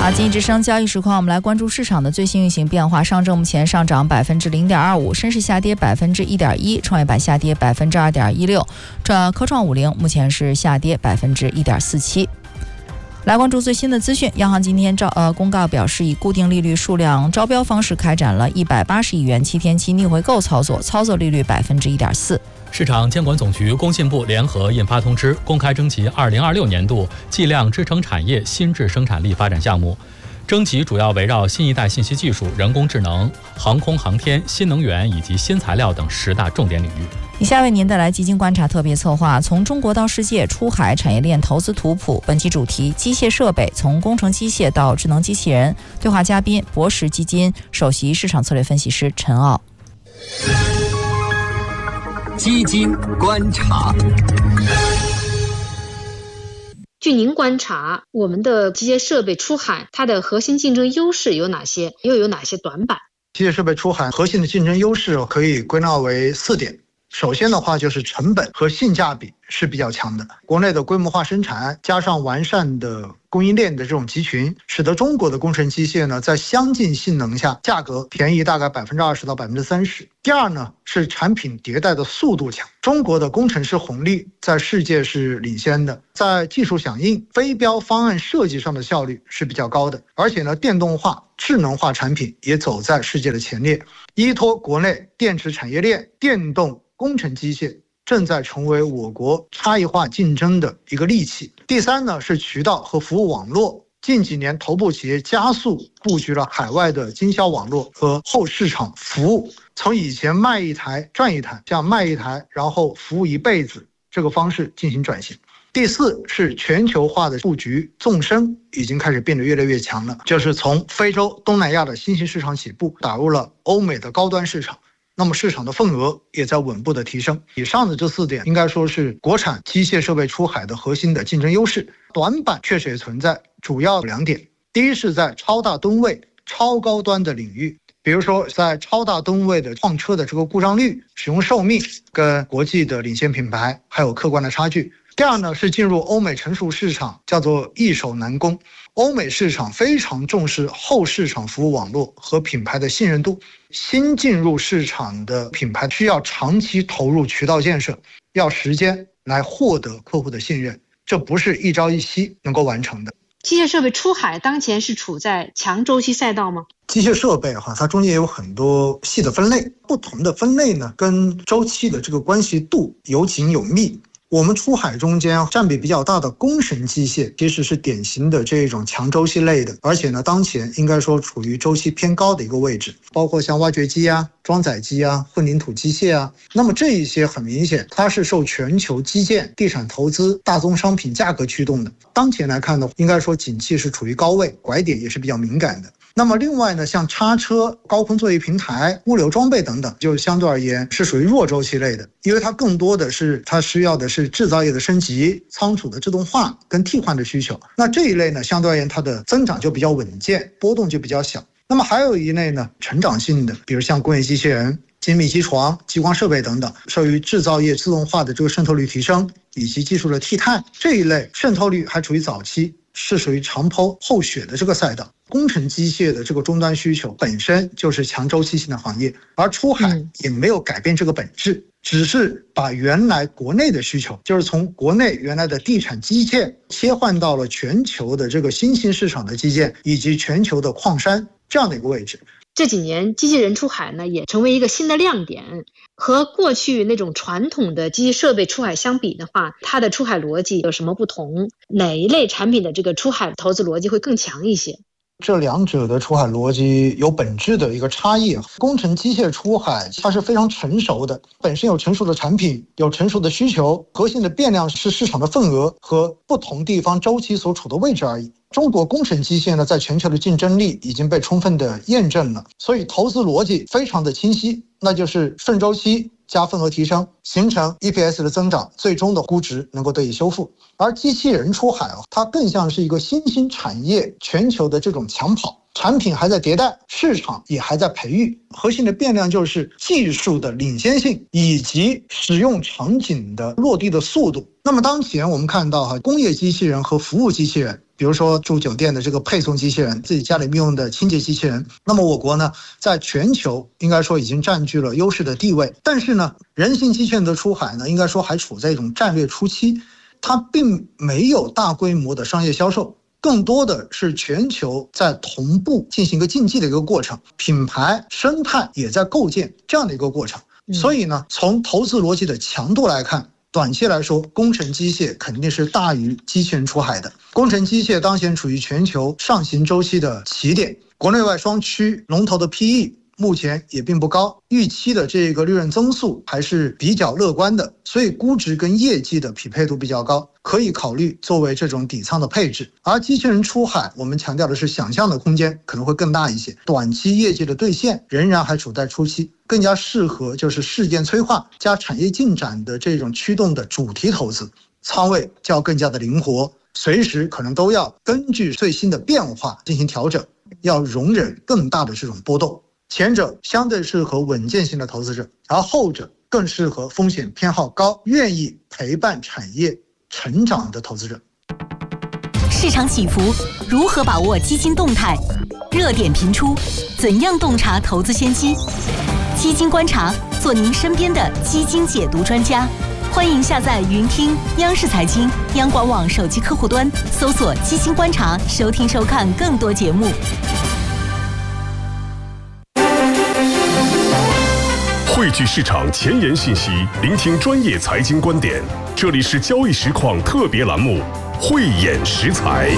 好，经济之声交易实况，我们来关注市场的最新运行变化。上证目前上涨0.25%，深市下跌1.1%，创业板下跌2.16%，科创50目前是下跌1.47%。来关注最新的资讯，央行今天公告表示，以固定利率数量招标方式开展了180亿元7天期逆回购操作，操作利率1.4%。 市场监管总局、工信部联合印发通知，公开征集2026年度计量支撑产业新质生产力发展项目。征集主要围绕新一代信息技术、人工智能、航空航天、新能源以及新材料等10大重点领域。 以下为您带来基金观察特别策划，从中国到世界，出海产业链投资图谱。本期主题：机械设备，从工程机械到智能机器人。对话嘉宾：博时基金首席市场策略分析师陈傲。 基金观察。 据您观察，我们的机械设备出海，它的核心竞争优势有哪些，又有哪些短板？ 机械设备出海核心的竞争优势可以归纳为4点。首先的话，就是成本和性价比是比较强的。国内的规模化生产加上完善的供应链的这种集群，使得中国的工程机械呢，在相近性能下，价格便宜大概20%到30%。第二呢，是产品迭代的速度强。中国的工程师红利在世界是领先的，在技术响应、非标方案设计上的效率是比较高的，而且呢，电动化、智能化产品也走在世界的前列。依托国内电池产业链，电动工程机械正在成为我国差异化竞争的一个利器。第三呢，是渠道和服务网络。近几年，头部企业加速布局了海外的经销网络和后市场服务，从以前卖一台赚一台，像卖一台然后服务一辈子这个方式进行转型。第四是全球化的布局，纵深已经开始变得越来越强了，就是从非洲、东南亚的新兴市场起步，打入了欧美的高端市场。那么市场的份额也在稳步的提升。以上的这4点应该说是国产机械设备出海的核心的竞争优势。短板确实也存在，主要2点。第一是在超大吨位、超高端的领域，比如说在超大吨位的创车的这个故障率、使用寿命跟国际的领先品牌还有客观的差距。第二呢，是进入欧美成熟市场，叫做易守难攻。欧美市场非常重视后市场服务网络和品牌的信任度，新进入市场的品牌需要长期投入渠道建设，要时间来获得客户的信任，这不是一朝一夕能够完成的。 机械设备出海当前是处在强周期赛道吗？ 机械设备它中间有很多细的分类，不同的分类呢，跟周期的这个关系度有紧有密。我们出海中间占比比较大的工程机械其实是典型的这种强周期类的，而且呢，当前应该说处于周期偏高的一个位置，包括像挖掘机啊、装载机啊、混凝土机械啊。那么这一些很明显它是受全球基建、地产投资、大宗商品价格驱动的。当前来看呢，应该说景气是处于高位，拐点也是比较敏感的。那么另外呢，像叉车、高空作业平台、物流装备等等，就相对而言是属于弱周期类的，因为它更多的是它需要的是制造业的升级、仓储的自动化跟替换的需求。那这一类呢，相对而言它的增长就比较稳健，波动就比较小。那么还有一类呢，成长性的，比如像工业机器人、精密机床、激光设备等等，受于制造业自动化的这个渗透率提升以及技术的替代，这一类渗透率还处于早期，是属于长抛后雪的这个赛道。工程机械的这个终端需求本身就是强周期性的行业，而出海也没有改变这个本质，只是把原来国内的需求，就是从国内原来的地产基建切换到了全球的这个新兴市场的基建以及全球的矿山这样的一个位置。 这几年机器人出海呢，也成为一个新的亮点。和过去那种传统的机器设备出海相比的话，它的出海逻辑有什么不同？哪一类产品的这个出海投资逻辑会更强一些？ 这两者的出海逻辑有本质的一个差异。工程机械出海它是非常成熟的，本身有成熟的产品，有成熟的需求，核心的变量是市场的份额和不同地方周期所处的位置而已。中国工程机械呢，在全球的竞争力已经被充分的验证了，所以投资逻辑非常的清晰，那就是顺周期加份额提升，形成 EPS 的增长，最终的估值能够得以修复。而机器人出海它更像是一个新兴产业全球的这种抢跑，产品还在迭代，市场也还在培育，核心的变量就是技术的领先性以及使用场景的落地的速度。那么当前我们看到工业机器人和服务机器人比如说住酒店的这个配送机器人，自己家里面用的清洁机器人。那么我国呢，在全球应该说已经占据了优势的地位。但是呢，人形机器人的出海呢，应该说还处在一种战略初期，它并没有大规模的商业销售。更多的是全球在同步进行一个竞技的一个过程，品牌生态也在构建这样的一个过程。所以呢，从投资逻辑的强度来看，短期来说，工程机械肯定是大于机器人出海的。工程机械当前处于全球上行周期的起点，国内外双驱龙头的 PE目前也并不高，预期的这个利润增速还是比较乐观的，所以估值跟业绩的匹配度比较高，可以考虑作为这种底仓的配置。而机器人出海，我们强调的是想象的空间可能会更大一些，短期业绩的兑现仍然还处在初期，更加适合就是事件催化加产业进展的这种驱动的主题投资，仓位就要更加的灵活，随时可能都要根据最新的变化进行调整，要容忍更大的这种波动。前者相对适合稳健型的投资者，而后者更适合风险偏好高、愿意陪伴产业成长的投资者。 市场起伏，如何把握基金动态？热点频出，怎样洞察投资先机？基金观察，做您身边的基金解读专家。欢迎下载云听央视财经、央广网手机客户端，搜索基金观察，收听收看更多节目。 汇聚市场前沿信息，聆听专业财经观点。这里是交易实况特别栏目《慧眼识财》。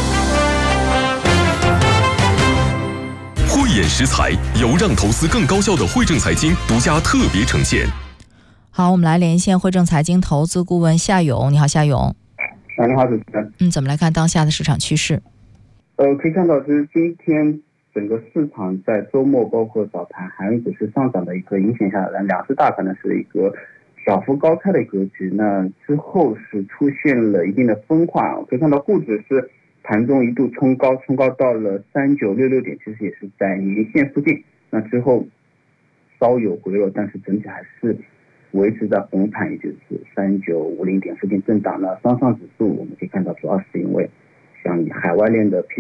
慧眼识财由让投资更高效的汇正财经独家特别呈现。 好，我们来连线汇正财经投资顾问夏勇。你好，夏勇。 你好，主持人。 怎么来看当下的市场趋势？ 可以看到是今天整个市场在周末包括早盘韩股市上涨的一个影响下，两市大盘呢是一个小幅高开的格局，那之后是出现了一定的分化。可以看到沪指是盘中一度冲高到了3966点，其实也是在年线附近，那之后稍有回落，但是整体还是维持在红盘，也就是3950点附近震荡。那双上指数我们可以看到，主要是因为像海外链的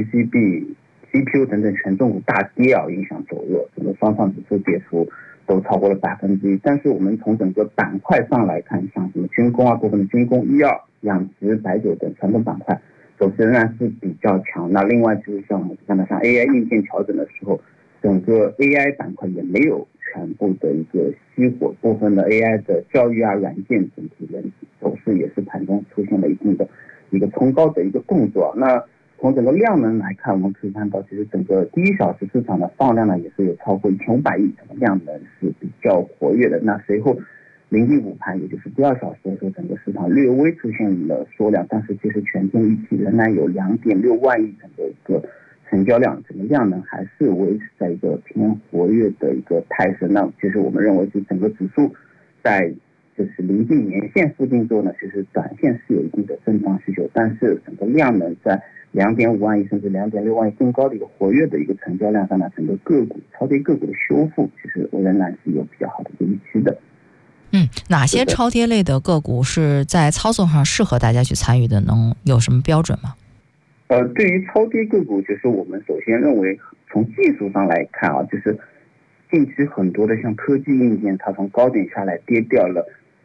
PCB、CPU 等等权重股大跌影响走弱，整个双上指数跌幅都超过了1%。但是我们从整个板块上来看，像什么军工部分的军工、医药、养殖、白酒等传统板块走势仍然是比较强。那另外就是像我们看到像 AI 硬件调整的时候，整个 AI 板块也没有全部的一个熄火，部分的 AI 的教育软件整体的走势也是盘中出现了一定的一个冲高的一个动作。那从整个量能来看，我们可以看到，其实整个第一小时市场的放量呢也是有超过1500亿，整个量能是比较活跃的。那随后临近午盘，也就是第二小时的时候，整个市场略微出现了缩量，但是其实全天预期仍然有2.6万亿整个一个成交量，整个量能还是维持在一个偏活跃的一个态势。那其实我们认为，是整个指数在就是临近年线附近之后呢，其实短线是有一定的震荡需求，但是整个量能在2.5万亿甚至2.6万亿更高的一个活跃的一个成交量上呢，整个个股超跌个股的修复，其实仍然是有比较好的一个预期的。 哪些超跌类的个股是在操作上适合大家去参与的？能有什么标准吗？ 对于超跌个股，就是我们首先认为从技术上来看就是近期很多的像科技硬件，它从高点下来跌掉了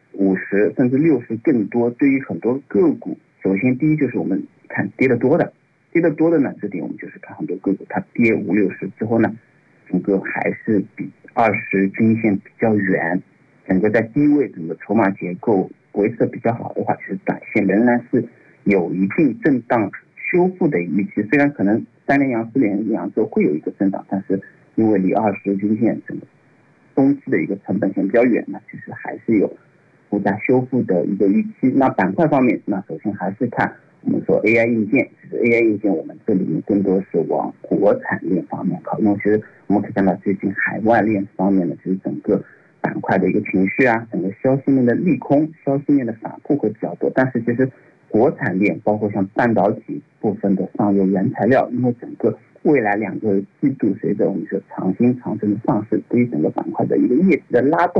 50甚至60更多。对于很多个股，首先第一就是我们看跌得多的呢，这点我们就是看很多个股它跌50-60之后呢，整个还是比20均线比较远，整个在低位整个筹码结构维持的比较好的话，其实短线仍然是有一定震荡修复的预期。虽然可能3连阳4连阳之后会有一个震荡，但是因为离20均线整个中期的一个成本线比较远呢，其实还是有股价修复的一个预期。那板块方面，那首先还是看我们说 AI 硬件，其实 AI 硬件我们这里面更多是往国产链方面靠，因为其实我们可以看到最近海外链方面呢，其实整个板块的一个情绪整个消息面的利空、消息面的反复会比较多，但是其实国产链包括像半导体部分的上游原材料，因为整个未来2个季度随着我们说长生的上市，对于整个板块的一个业绩的拉动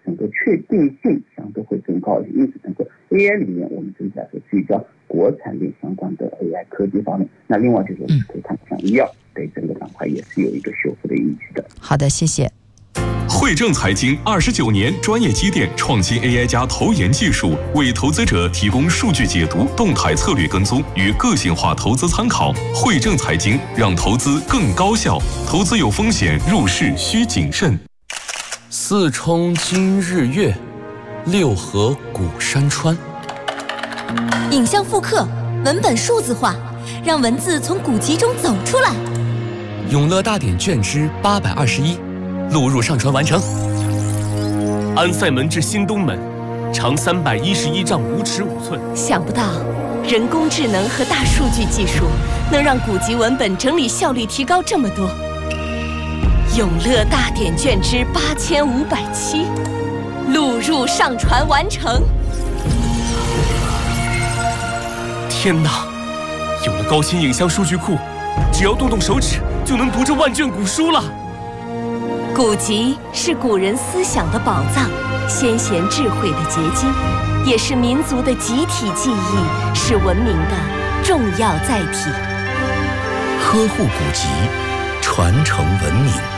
整个确定性相对会更高一些。因此，整个 AI 里面，我们整体来说聚焦国产类相关的 AI 科技方面。那另外就是我们可以看像医药对整个板块也是有一个修复的预期的。 好的，谢谢。 汇正财经29年专业积淀，创新 AI 加投研技术，为投资者提供数据解读、动态策略跟踪与个性化投资参考。汇正财经让投资更高效，投资有风险，入市需谨慎。 四冲今日月，六合古山川。 影像复刻，文本数字化，让文字从古籍中走出来。 永乐大典卷之821，录入上传完成。 安塞门至新东门，长311丈5尺5寸。 想不到，人工智能和大数据技术能让古籍文本整理效率提高这么多。永乐大典卷之8507，录入上传完成。 天哪！有了高清影像数据库，只要动动手指就能读这万卷古书了。 古籍是古人思想的宝藏，先贤智慧的结晶，也是民族的集体记忆，是文明的重要载体。 呵护古籍，传承文明。